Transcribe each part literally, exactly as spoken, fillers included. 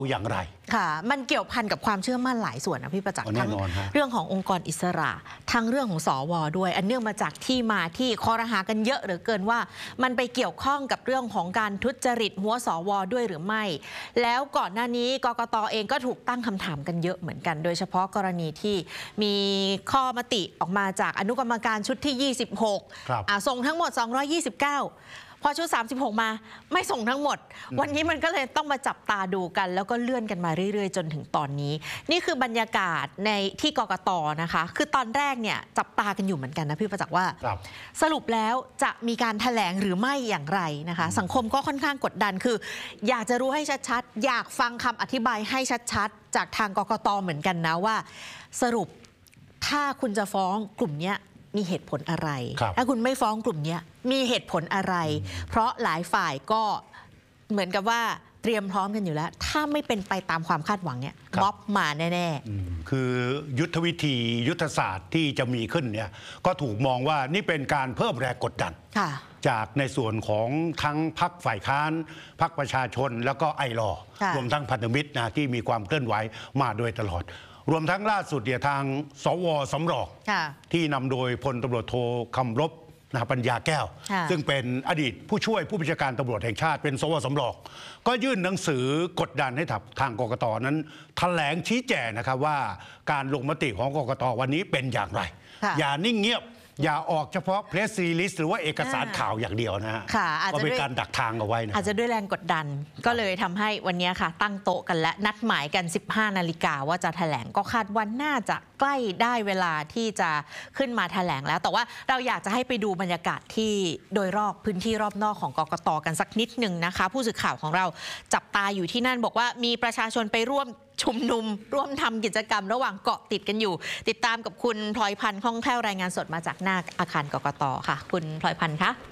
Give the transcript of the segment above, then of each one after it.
อย่างไรค่ะมันเกี่ยวพันกับความเชื่อมั่นหลายส่วนนะพี่ประจักษ์ทั้งเรื่องขององค์กรอิสระทั้งเรื่องของสวด้วยอันเนื่องมาจากที่มาที่คอรหากันเยอะเหลือเกินว่ามันไปเกี่ยวข้องกับเรื่องของการทุจริตหัวสวด้วยหรือไม่แล้วก่อนหน้านี้กกต.เองก็ถูกตั้งคำถามกันเยอะเหมือนกันโดยเฉพาะกรณีที่มีข้อมติออกมาจากอนุกรรมการชุดที่ยี่สิบหกอ่ะส่งทั้งหมดสองร้อยยี่สิบเก้าพอชุดสามสิบหกมาไม่ส่งทั้งหมดวันนี้มันก็เลยต้องมาจับตาดูกันแล้วก็เลื่อนกันมาเรื่อยๆจนถึงตอนนี้นี่คือบรรยากาศในที่กกต.นะคะคือตอนแรกเนี่ยจับตากันอยู่เหมือนกันนะพี่ประจักษ์ว่าสรุปแล้วจะมีการแถลงหรือไม่อย่างไรนะคะสังคมก็ค่อนข้างกดดันคืออยากจะรู้ให้ชัดๆอยากฟังคำอธิบายให้ชัดๆจากทางกกต.เหมือนกันนะว่าสรุปถ้าคุณจะฟ้องกลุ่มนี้มีเหตุผลอะไรถ้าคุณไม่ฟ้องกลุ่มนี้มีเหตุผลอะไรเพราะหลายฝ่ายก็เหมือนกับว่าเตรียมพร้อมกันอยู่แล้วถ้าไม่เป็นไปตามความคาดหวังเนี่ยม็อบมาแน่ๆคือยุทธวิธียุทธศาสตร์ที่จะมีขึ้นเนี่ยก็ถูกมองว่านี่เป็นการเพิ่มแรงกดดันจากในส่วนของทั้งพรรคฝ่ายค้านพรรคประชาชนแล้วก็ไอรอรวมทั้งพันธมิตรนะที่มีความเคลื่อนไหวมาโดยตลอดรวมทั้งล่าสุดเนี่ยทางสวสำรองที่นำโดยพลตำรวจโทคำรบนะปัญญาแก้วซึ่งเป็นอดีตผู้ช่วยผู้บัญชาการตำรวจแห่งชาติเป็นสวสำรองก็ยื่นหนังสือกดดันให้ทางกกต.นั้นแถลงชี้แจงนะครับว่าการลงมติของกกต.วันนี้เป็นอย่างไรอย่านิ่งเงียบอย่าออกเฉพาะเพรสซีลิสหรือว่าเอกสารข่าวอย่างเดียวนะฮะก็เป็นการดักทางเอาไว้นะอาจจะด้วยแรงกดดันก็เลยทำให้วันนี้ค่ะตั้งโต๊ะกันและนัดหมายกันสิบห้านาฬิกาว่าจะแถลงก็คาดว่าน่าจะใกล้ได้เวลาที่จะขึ้นมาแถลงแล้วแต่ว่าเราอยากจะให้ไปดูบรรยากาศที่โดยรอบพื้นที่รอบนอกของกกต.กันสักนิดหนึ่งนะคะผู้สื่อข่าวของเราจับตาอยู่ที่นั่นบอกว่ามีประชาชนไปร่วมชุมนุมร่วมทำกิจกรรมระหว่างเกาะติดกันอยู่ติดตามกับคุณพลอยพันธ์คล่องแคล่วรายงานสดมาจากหน้าอาคารกกต.ค่ะคุณพลอยพันธ์คะ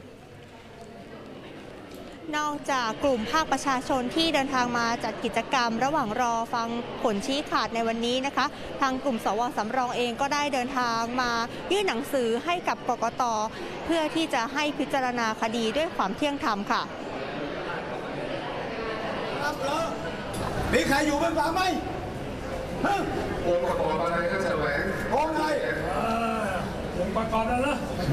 นอกจากกลุ่มภาคประชาชนที่เดินทางมาจัดกิจกรรมระหว่างรอฟังผลชี้ขาดในวันนี้นะคะทางกลุ่มสวสำรองเองก็ได้เดินทางมายื่นหนังสือให้กับกกต.เพื่อที่จะให้พิจารณาคดีด้วยความเที่ยงธรรมค่ะมีใครอยู่บ้างไหมองค์ประกอบอะไรก็แสวงองค์ไหนองค์ประกอบนั่นเหรอ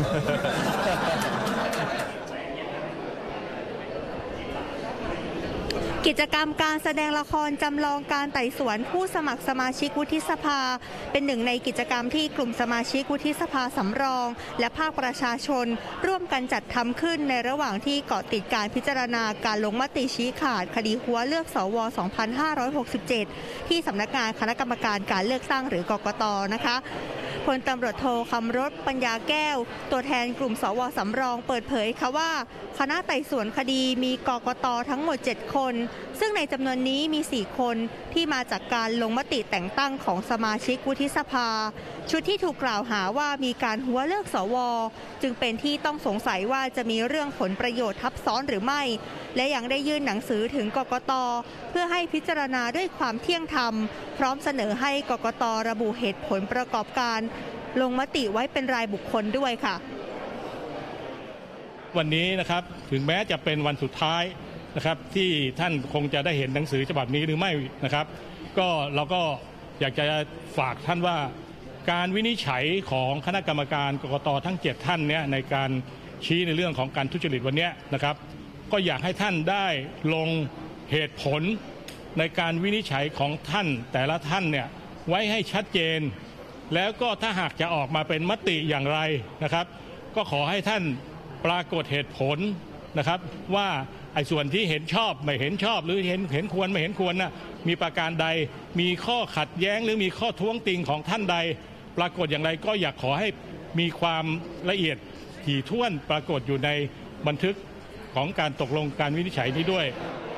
กิจกรรมการแสดงละครจำลองการไต่สวนผู้สมัครสมาชิกวุฒิสภาเป็นหนึ่งในกิจกรรมที่กลุ่มสมาชิกวุฒิสภาสำรองและภาคประชาชนร่วมกันจัดทำขึ้นในระหว่างที่เกาะติดการพิจารณาการลงมติชี้ขาดคดีหัวเลือกสวสองพันห้าร้อยหกสิบเจ็ดที่สำนักงานคณะกรรมการการเลือกตั้งหรือกกต.นะคะพลตำรวจโทคำรถปัญญาแก้วตัวแทนกลุ่มสวสำรองเปิดเผยค่ะว่าคณะไต่สวนคดีมีกกต.ทั้งหมดเจ็ดคนซึ่งในจำนวนนี้มีสี่คนที่มาจากการลงมติแต่งตั้งของสมาชิกวุฒิสภาชุดที่ถูกกล่าวหาว่ามีการหัวเลือกสวจึงเป็นที่ต้องสงสัยว่าจะมีเรื่องผลประโยชน์ทับซ้อนหรือไม่และยังได้ยื่นหนังสือถึงกกต.เพื่อให้พิจารณาด้วยความเที่ยงธรรมพร้อมเสนอให้กกต.ระบุเหตุผลประกอบการลงมติไว้เป็นรายบุคคลด้วยค่ะวันนี้นะครับถึงแม้จะเป็นวันสุดท้ายนะครับที่ท่านคงจะได้เห็นหนังสือฉบับนี้หรือไม่นะครับก็เราก็อยากจะฝากท่านว่าการวินิจฉัยของคณะกรรมการกกต.ทั้งเจ็ดท่านเนี่ยในการชี้ในเรื่องของการทุจริตวันนี้นะครับก็อยากให้ท่านได้ลงเหตุผลในการวินิจฉัยของท่านแต่ละท่านเนี่ยไว้ให้ชัดเจนแล้วก็ถ้าหากจะออกมาเป็นมติอย่างไรนะครับก็ขอให้ท่านปรากฏเหตุผลนะครับว่าไอ้ส่วนที่เห็นชอบไม่เห็นชอบหรือเห็นเห็นควรไม่เห็นควรน่ะมีประการใดมีข้อขัดแย้งหรือมีข้อท้วงติงของท่านใดปรากฏอย่างไรก็อยากขอให้มีความละเอียดถี่ถ้วนปรากฏอยู่ในบันทึกของการตกลงการวินิจฉัยนี้ด้วย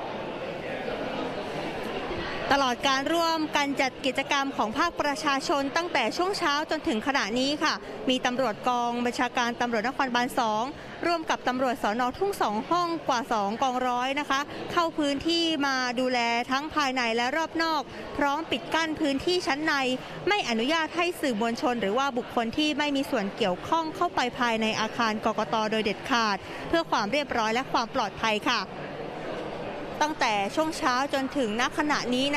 ตลอดการร่วมกันจัดกิจกรรมของภาคประชาชนตั้งแต่ช่วงเช้าจนถึงขณะนี้ค่ะมีตำรวจกองบัญชาการตำรวจนครบาลสองร่วมกับตำรวจสน.ทุ่งสองห้องกว่าสองกองร้อยนะคะเข้าพื้นที่มาดูแลทั้งภายในและรอบนอกพร้อมปิดกั้นพื้นที่ชั้นในไม่อนุญาตให้สื่อมวลชนหรือว่าบุคคลที่ไม่มีส่วนเกี่ยวข้องเข้าไปภายในอาคารกกต.โดยเด็ดขาดเพื่อความเรียบร้อยและความปลอดภัยค่ะตั้งแต่ช่วงเช้าจนถึงณขณะนี้